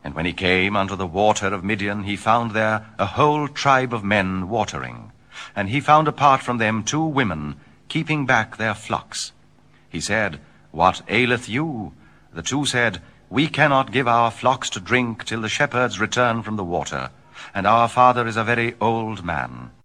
And when he came unto the water of Midian, he found there a whole tribe of men watering. And he found apart from them 2 women, keeping back their flocks. He said, What aileth you? The 2 said, We cannot give our flocks to drink till the shepherds return from the water, and our father is a very old man.